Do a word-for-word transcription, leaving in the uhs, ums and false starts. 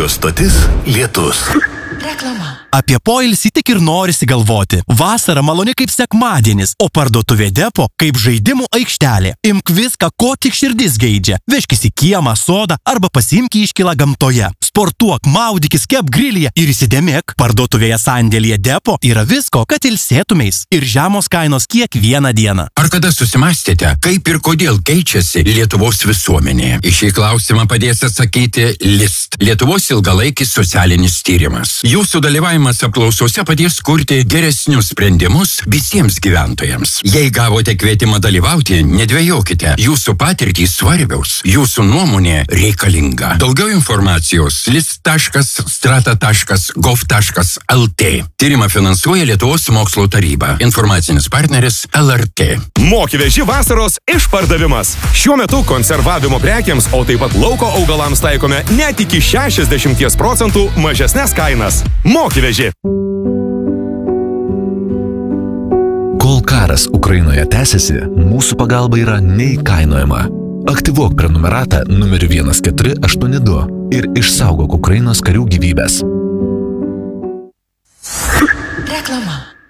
Radijos stotis Lietus. Reklama. Apie poilsį tik ir norisi galvoti. Vasara maloni kaip sekmadienis, o parduotuvė Depo kaip žaidimų aikštelė. Imk viską, ko tik širdis geidžia. Vežkis į kiemą, sodą arba pasiimk iškilą gamtoje. Sportuok, maudykis, kep grilyje ir įsidėmėk. Parduotuvėje sandėlyje Depo yra visko, kad ilsėtumeis. Ir žemos kainos kiekvieną dieną. Ar kada susimastėte, kaip ir kodėl keičiasi Lietuvos visuomenė? Į šį klausimą padės atsakyti List, Lietuvos ilgalaikis socialinis tyrimas. Jūsų dalyvavimas apklausose padės kurti geresnius sprendimus visiems gyventojams. Jei gavote kvietimą dalyvauti, nedvejokite. Jūsų patirtys svarbiaus. Jūsų nuomonė reikalinga. Daugiau informacijos list taškas strata taškas gov taškas lt. Tyrimą finansuoja Lietuvos mokslo taryba. Informacinis partneris L R T. Moki veži vasaros išpardavimas. Šiuo metu konservavimo prekiams, o taip pat lauko augalams taikome net iki šešiasdešimt procentų mažesnes kainas. Moki veži. Kol karas Ukrainoje tęsiasi, mūsų pagalba yra neįkainojama. Aktyvuok prenumeratą numeriu vienas keturi aštuoni du ir išsaugok Ukrainos karių gyvybės. Reklama.